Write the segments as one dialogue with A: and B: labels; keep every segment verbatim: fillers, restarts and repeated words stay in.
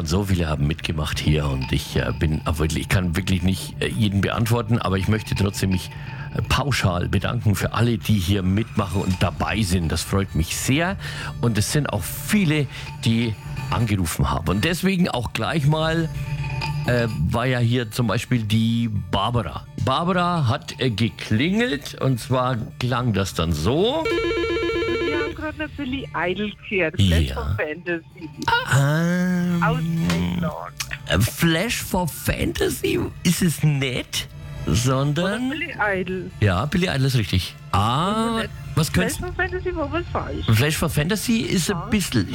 A: und so viele haben mitgemacht hier und ich äh, bin wirklich, ich kann wirklich nicht äh, jeden beantworten, aber ich möchte trotzdem mich äh, pauschal bedanken für alle, die hier mitmachen und dabei sind. Das freut mich sehr und es sind auch viele, die angerufen haben. Und deswegen auch gleich mal äh, war ja hier zum Beispiel die Barbara. Barbara hat äh, geklingelt und zwar klang das dann so.
B: Wir haben gerade eine Billy Idol gehört.
A: Ja.
B: Flash for Fantasy.
A: Ähm,
B: Aus England.
A: äh, Flash for Fantasy ist es nicht, sondern...
B: Billy Idol.
A: Ja, Billy Idol ist richtig. Ah, was
B: Flash
A: könntest
B: for Fantasy war was falsch.
A: Flash for Fantasy ist ein bisschen...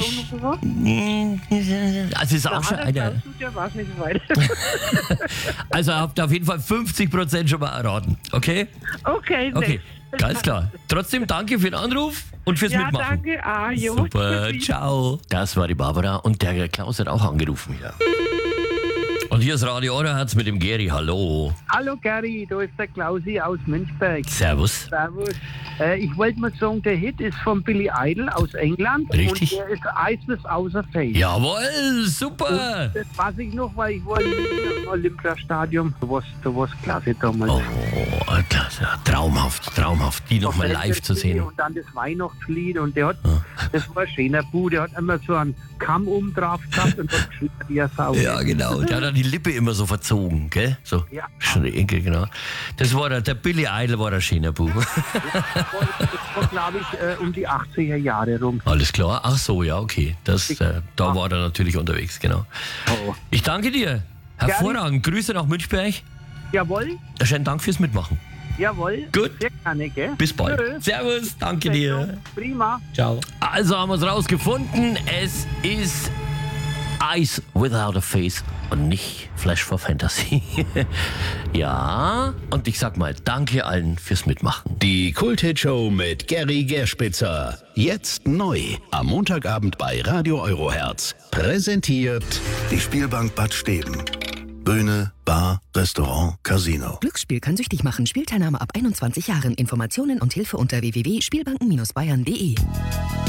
A: Also ist auch schon eine...
B: Der weiß nicht weiter.
A: Also habt ihr auf jeden Fall fünfzig Prozent schon mal erraten, okay?
B: Okay,
A: Okay,
B: next.
A: ganz klar. Trotzdem danke für den Anruf und fürs
B: Ja,
A: Mitmachen.
B: danke. Ah, jo.
A: Super, ciao. Das war die Barbara und der Klaus hat auch angerufen hier. Und hier ist Radio Eulerherz mit dem Geri, hallo.
C: Hallo Gary, da ist der Klausi aus Münchberg.
A: Servus.
C: Servus. Äh, ich wollte mal sagen, der Hit ist von Billy Idol aus England.
A: Richtig.
C: Und der ist Iceless Außer Face.
A: Jawohl, super.
C: Und das weiß ich noch, weil ich war im Olympiastadion. Da war's, da war's klasse damals.
A: Oh, das, ja, traumhaft, traumhaft, die nochmal live zu sehen.
C: Und dann das Weihnachtslied. Und der hat, das war ein schöner Bu, der hat immer so einen Kamm um drauf gehabt und hat geschrieben wie eine Sau.
A: Ja, genau. Der hat dann die Lippe immer so verzogen, gell? So
C: Ja.
A: schräg, genau. Das war der, der Billy Idol war der schöner Bu.
C: Das war, glaube ich, äh, um die achtziger Jahre rum.
A: Alles klar. Ach so, ja, okay. Das, äh, da war er natürlich unterwegs, genau.
C: Oh.
A: Ich danke dir. Hervorragend. Grüße nach Münchberg.
C: Jawohl,
A: Schönen Dank fürs Mitmachen.
C: jawohl.
A: Gut.
C: Sehr gerne, gell?
A: Bis bald.
C: Tschö.
A: Servus, danke dir.
C: Prima.
A: Ciao. Also haben wir es rausgefunden. Es ist Eyes Without a Face und nicht Flash for Fantasy. Ja, und ich sag mal, danke allen fürs Mitmachen.
D: Die Kult-Hit-Show mit Gary Gerspitzer. Jetzt neu. Am Montagabend bei Radio Euroherz. Präsentiert
E: Die Spielbank Bad Steben. Bühne, Bar, Restaurant, Casino.
F: Glücksspiel kann süchtig machen. Spielteilnahme ab einundzwanzig Jahren. Informationen und Hilfe unter w w w punkt spielbanken Bindestrich bayern punkt de.